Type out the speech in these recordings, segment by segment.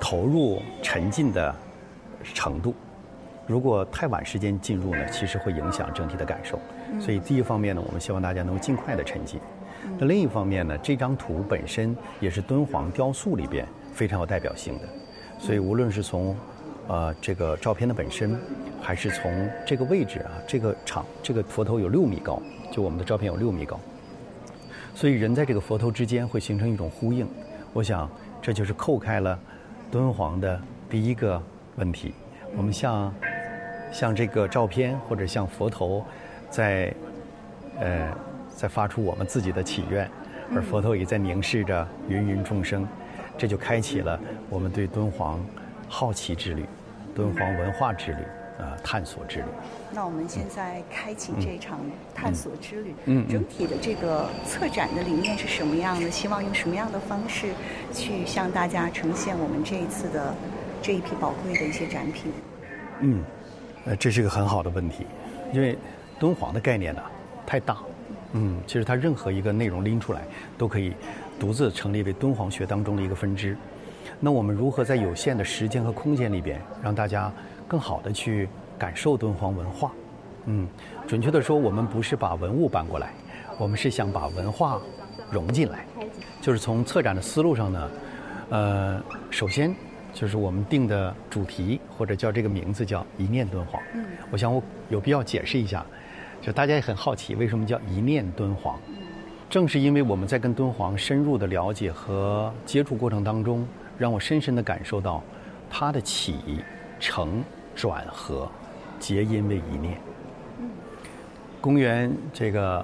投入沉浸的程度。如果太晚时间进入呢，其实会影响整体的感受。所以第一方面呢，我们希望大家能够尽快的沉浸。那另一方面呢，这张图本身也是敦煌雕塑里边非常有代表性的，所以无论是从这个照片的本身，还是从这个位置啊，这个佛头有6米高，就我们的照片有6米高，所以人在这个佛头之间会形成一种呼应。我想这就是扣开了敦煌的第一个问题。我们像这个照片或者像佛头在发出我们自己的祈愿，而佛头也在凝视着芸芸众生，这就开启了我们对敦煌好奇之旅、敦煌文化之旅、探索之旅。 那我们现在开启这场探索之旅。整体的这个策展的理念是什么样的？希望用什么样的方式去向大家呈现我们这一次的这一批宝贵的一些展品？ 这是个很好的问题，因为敦煌的概念呢太大。其实它任何一个内容拎出来，都可以独自成立为敦煌学当中的一个分支。那我们如何在有限的时间和空间里边，让大家更好的去感受敦煌文化？准确的说，我们不是把文物搬过来，我们是想把文化融进来。就是从策展的思路上呢，首先就是我们定的主题或者叫这个名字叫一念敦煌。我想我有必要解释一下。就大家也很好奇，为什么叫一念敦煌？正是因为我们在跟敦煌深入的了解和接触过程当中，让我深深的感受到，它的起承转合，皆因为一念。公元这个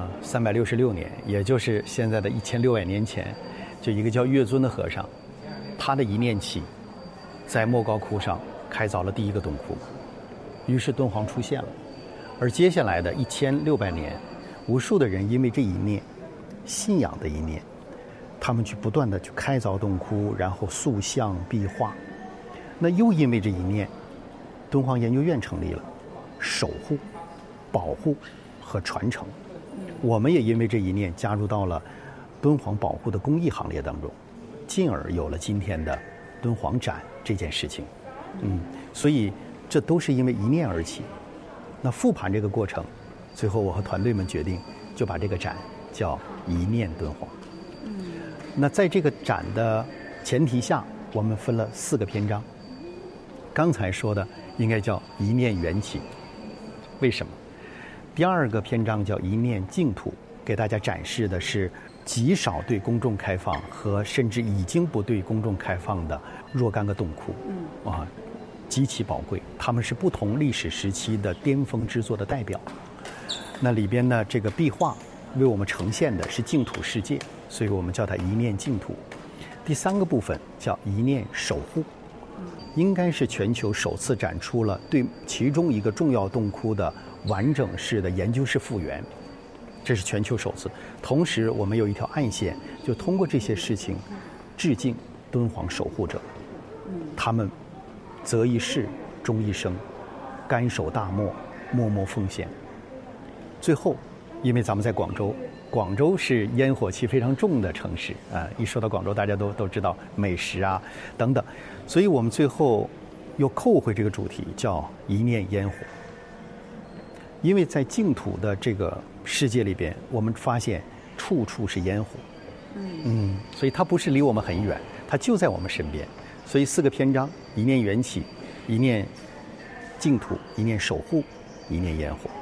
366年，也就是现在的1600年前，就一个叫月尊的和尚，他的一念起，在莫高窟上开凿了第一个洞窟，于是敦煌出现了。而接下来的1600年，无数的人因为这一念，信仰的一念，他们去不断的去开凿洞窟，然后塑像壁画。那又因为这一念，敦煌研究院成立了，守护、保护和传承。我们也因为这一念加入到了敦煌保护的公益行列当中，进而有了今天的敦煌展这件事情。所以这都是因为一念而起。那复盘这个过程，最后我和团队们决定，就把这个展叫一念敦煌。那在这个展的前提下，我们分了4个篇章。刚才说的应该叫一念缘起，为什么？第2个篇章叫一念净土，给大家展示的是极少对公众开放和甚至已经不对公众开放的若干个洞窟。极其宝贵，他们是不同历史时期的巅峰之作的代表。那里边呢，这个壁画为我们呈现的是净土世界，所以我们叫它一念净土。第3个部分叫一念守护，应该是全球首次展出了对其中一个重要洞窟的完整式的研究式复原，这是全球首次。同时我们有一条暗线，就通过这些事情致敬敦煌守护者，他们择一世，终一生，甘守大漠，默默奉献。最后，因为咱们在广州，广州是烟火气非常重的城市一说到广州，大家都知道美食啊等等，所以我们最后又扣回这个主题，叫一念烟火。因为在净土的这个世界里边，我们发现处处是烟火，所以它不是离我们很远，它就在我们身边。所以4个篇章：一念缘起，一念净土，一念守護，一念煙火。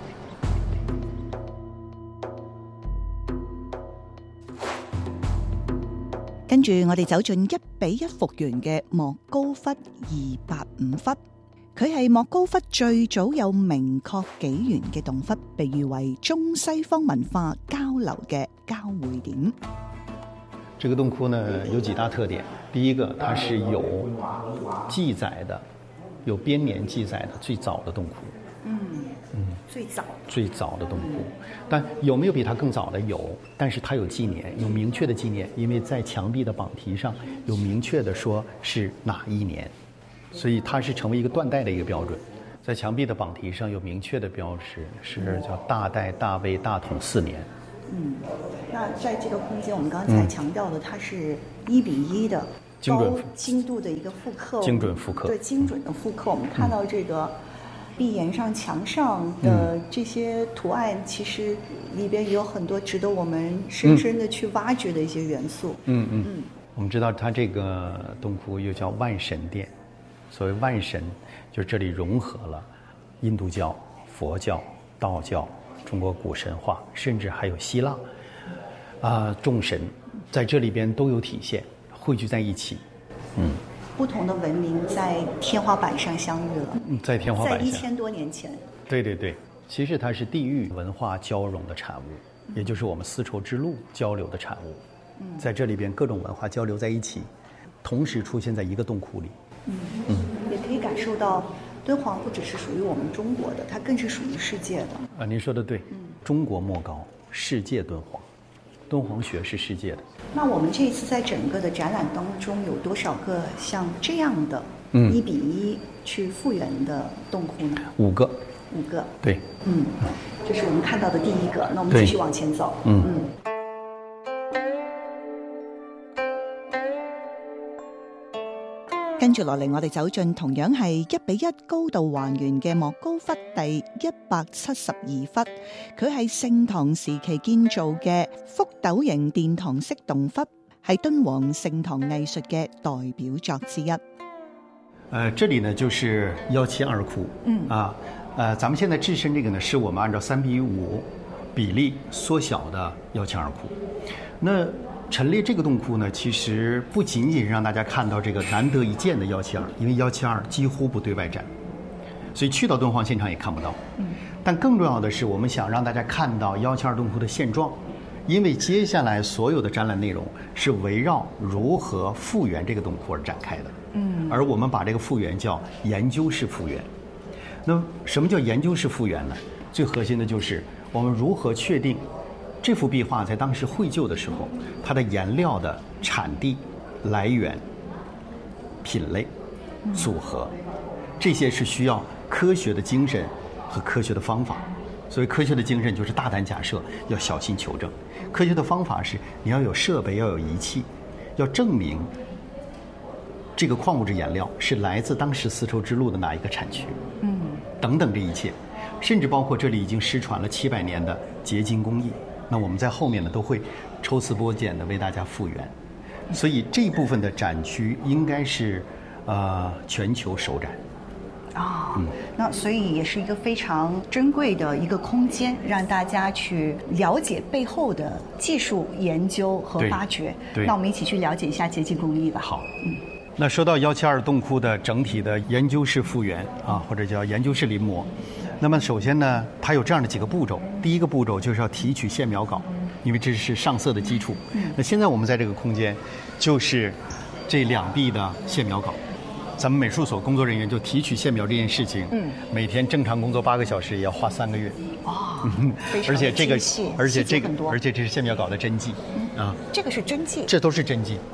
跟住我哋走進1比1復原嘅莫高窟285窟，佢係莫高窟最早有明確紀元嘅洞窟，被譽為中西方文化交流嘅交匯點。 这个洞窟呢有几大特点，第一个，它是有记载的，有编年记载的最早的洞窟。最早的洞窟，但有没有比它更早的？有，但是它有纪年，有明确的纪年，因为在墙壁的榜题上有明确的说是哪一年，所以它是成为一个断代的一个标准。在墙壁的榜题上有明确的标识，是叫大代大魏大统4年。 那在这个空间，我们刚才强调的，它是1比1的。 高精度的一个复刻， 精准复刻， 对，精准的复刻。我们看到这个壁岩上、墙上的这些图案，其实里边也有很多值得我们深深的去挖掘的一些元素。 我们知道它这个洞窟又叫万神殿，所谓万神，就是这里融合了印度教、佛教、道教、中国古神话，甚至还有希腊众神在这里边都有体现，汇聚在一起。 不同的文明在天花板上相遇了， 在天花板上， 在1000多年前。 对对对，其实它是地域文化交融的产物，也就是我们丝绸之路交流的产物。在这里边各种文化交流在一起，同时出现在一个洞窟里。 也可以感受到敦煌不只是属于我们中国的，它更是属于世界的。 您说的对，中国莫高，世界敦煌，敦煌学是世界的。 那我们这一次在整个的展览当中有多少个像这样的1比1去复原的洞窟呢？5个。 对。 这是我们看到的第一个。那我们继续往前走。跟住落嚟，我哋走進同樣係1比1高度還原嘅莫高窟第172窟，佢係盛唐時期建造嘅覆斗形殿堂式洞窟，係敦煌盛唐藝術嘅代表作之一。 這裡呢就是172窟。咱們現在置身這個呢，是我們按照3比5比例縮小的172窟。那陳列這個洞窟呢，其實不僅僅讓大家看到這個難得一見的172，因為172幾乎不對外展，所以去到敦煌現場也看不到。但更重要的是，我們想讓大家看到172洞窟的現狀，因為接下來所有的展覽內容是圍繞如何復原這個洞窟而展開的。而我們把這個復原叫研究式復原。那什麼叫研究式復原呢？最核心的就是我們如何確定這幅壁畫在當時繪就的時候，它的顏料的產地、來源、品類、組合，這些是需要科學的精神和科學的方法。所謂科學的精神就是大膽假設，要小心求證；科學的方法是你要有設備，要有儀器，要證明這個礦物質顏料是來自當時絲綢之路的哪一個產區，等等這一切，甚至包括這裡已經失傳了700年的結晶工藝。那我們在後面呢都會抽絲剝繭的為大家復原，所以這一部分的展區應該是全球首展。 那所以也是一個非常珍貴的一個空間，讓大家去了解背後的技術研究和發掘。那我們一起去了解一下結晶工藝吧。 好，那說到172洞窟的整體的研究式復原或者叫研究式臨摹。那麼首先呢，它有這樣的幾個步驟。第一個步驟就是要提取線描稿，因為這是上色的基礎。那現在我們在這個空間，就是這2壁的線描稿。咱們美術所工作人員就提取線描這件事情，每天正常工作8個小時，也要花3個月。而且這個，而且這是線描稿的真跡這個是真跡， 這都是真跡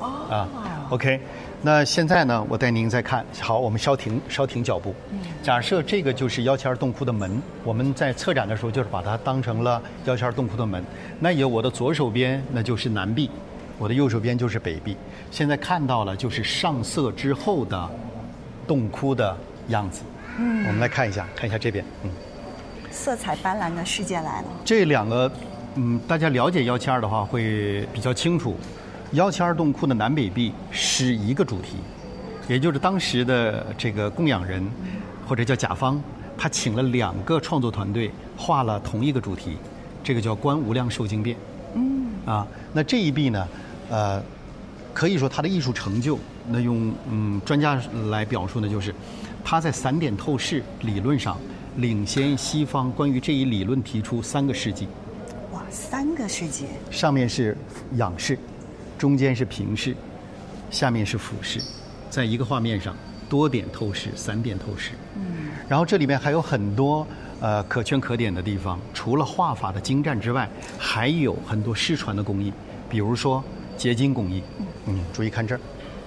OK。那現在呢，我帶您再看。好，我們稍停腳步。假設這個就是172洞窟的門，我們在策展的時候就是把它當成了172洞窟的門。那有我的左手邊那就是南壁，我的右手邊就是北壁。現在看到了就是上色之後的洞窟的樣子。我們來看一下這邊。 色彩斑斕的世界來了。 這2個，大家了解172的話會比較清楚。172洞窟的南北壁是一個主題，也就是當時的這個供養人或者叫甲方，他請了2個創作團隊畫了同一個主題，這個叫觀無量壽經變。那這一壁呢，可以說它的藝術成就，那用專家來表述呢，就是它在散點透視理論上領先西方關於這一理論提出3個世紀。 哇，3個世紀！ 上面是仰視，中間是平視，下面是俯視，在一個畫面上多點透視、3點透視。然後這裡面還有很多可圈可點的地方，除了畫法的精湛之外，還有很多失傳的工藝，比如說結晶工藝。注意看這兒，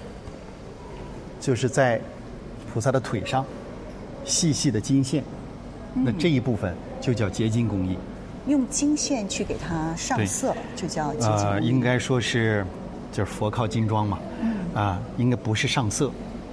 就是在菩薩的腿上細細的金線，那這一部分就叫結晶工藝。 用金線去給它上色，就叫結晶工藝。 應該說是，就是佛靠金裝嘛。 应该不是上色，